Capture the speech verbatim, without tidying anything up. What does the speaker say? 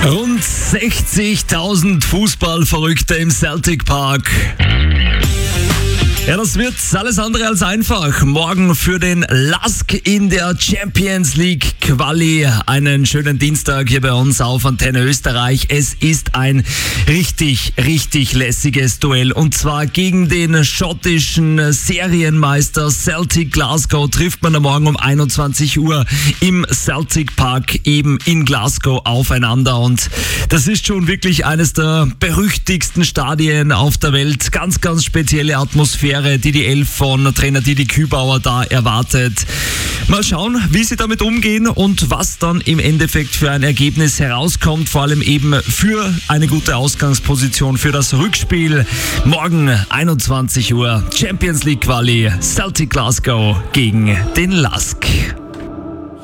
Rund sechzigtausend Fußballverrückte im Celtic Park. Ja, das wird alles andere als einfach. Morgen für den Lask in der Champions League Quali. Einen schönen Dienstag hier bei uns auf Antenne Österreich. Es ist ein richtig, richtig lässiges Duell. Und zwar gegen den schottischen Serienmeister Celtic Glasgow trifft man am Morgen um einundzwanzig Uhr im Celtic Park eben in Glasgow aufeinander. Und das ist schon wirklich eines der berüchtigsten Stadien auf der Welt. Ganz, ganz spezielle Atmosphäre, die die Elf von Trainer Didi Kübauer da erwartet. Mal schauen, wie sie damit umgehen und was dann im Endeffekt für ein Ergebnis herauskommt, vor allem eben für eine gute Ausgangsposition für das Rückspiel. Morgen einundzwanzig Uhr Champions League Quali, Celtic Glasgow gegen den Lask.